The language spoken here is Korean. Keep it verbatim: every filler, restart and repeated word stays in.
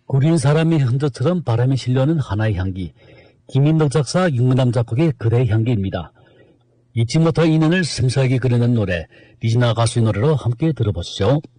구린 사람의 흔적처럼 바람에 실려오는 하나의 향기. 김인덕 작사, 윤근남 작곡의 그대의 향기입니다. 잊지 못할 인연을 섬세하게 그려낸 노래, 리즈나 가수의 노래로 함께 들어보시죠.